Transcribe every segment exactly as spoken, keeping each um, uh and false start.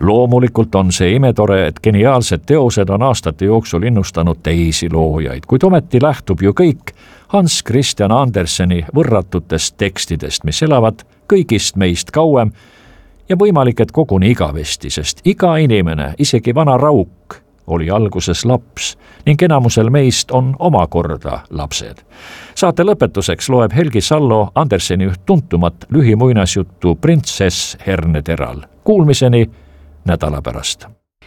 Loomulikult on see imetore, et geniaalsed teosed on aastate jooksul innustanud teisi loojaid, kuid ometi lähtub ju kõik Hans Christian Anderseni võrratutest tekstidest, mis elavad kõigist meist kauem ja võimalik, et koguni igavesti, sest iga inimene, isegi vana rauk, oli alguses laps ning enamusel meist on omakorda lapsed. Saate lõpetuseks loeb Helgi Sallo Anderseni üht tuntumat lühimuinasjuttu Printsess Herneteral. Kuulmiseni nädala pärast.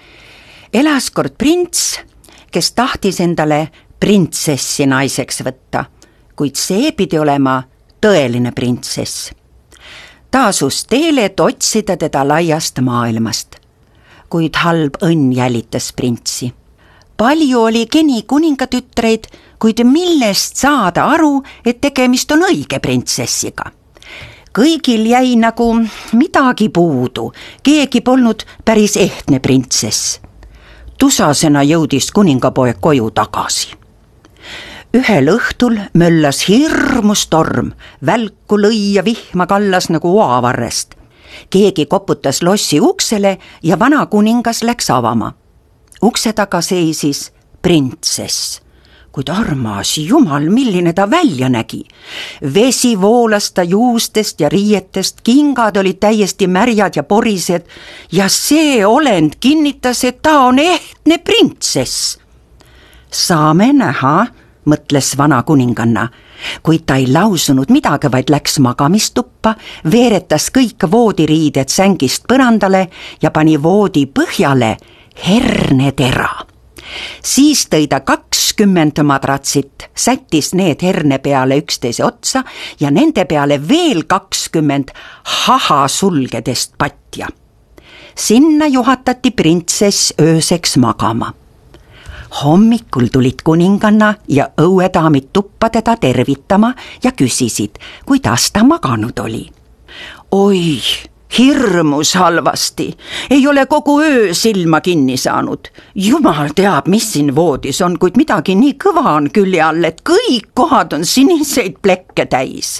Elas kord prints, kes tahtis endale printsessi naiseks võtta, kuid see pidi olema tõeline printsess. Ta asus teele, et otsida teda laiast maailmast, kuid halb õnn jälitas printsi. Palju oli geni kuningatütreid, kuid millest saada aru, et tegemist on õige printsessiga. Kõigil jäi nagu midagi puudu, keegi polnud päris ehtne printsess. Tusasena jõudis kuningapoeg koju tagasi. Ühel õhtul möllas hirmus torm, välku lõi ja vihma kallas nagu oavarrest. Keegi koputas lossi uksele ja vana kuningas läks avama. Ukse taga seisis printsess. Kuid armas jumal, milline ta välja nägi. Vesi voolas ta juustest ja riietest, kingad olid täiesti märjad ja porised ja see olend kinnitas, et ta on ehtne printsess. Saame näha, mõtles vana kuninganna, kuid ta ei lausunud midagi, vaid läks magamistuppa, veeretas kõik voodiriided sängist põrandale ja pani voodi põhjale hernetera. Siis tõi ta kakskümmend madratsit, sättis need herne peale üksteise otsa ja nende peale veel kakskümmend haha sulgedest patja. Sinna juhatati printsess ööseks magama. Hommikul tulid kuninganna ja õuedaamid tuppa teda tervitama ja küsisid, kuidas ta maganud oli. Oi, hirmus halvasti, ei ole kogu öö silma kinni saanud. Jumal teab, mis siin voodis on, kuid midagi nii kõva on külje all, et kõik kohad on siniseid plekke täis.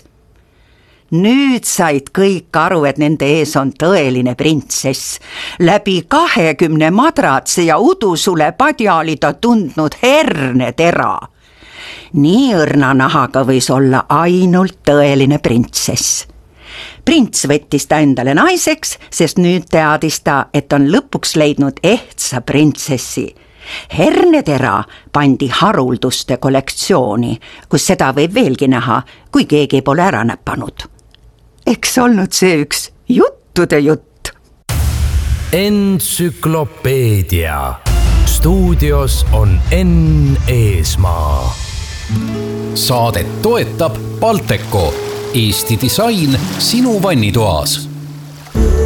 Nüüd said kõik aru, et nende ees on tõeline printsess. Läbi kahekümne madratse ja udusule padja oli ta tundnud hernetera. Nii õrna nahaga võis olla ainult tõeline printsess. Prints võttis ta endale naiseks, sest nüüd teadis ta, et on lõpuks leidnud ehtsa printsessi. Hernetera pandi harulduste kollektsiooni, kus seda võib veelgi näha, kui keegi pole ära näpanud. Eks olnud see üks juttude jutt. Entsüklopeedia. Stuudios on Enn Eesmaa. Saadet toetab Balteko, Eesti disain sinu vannitoas.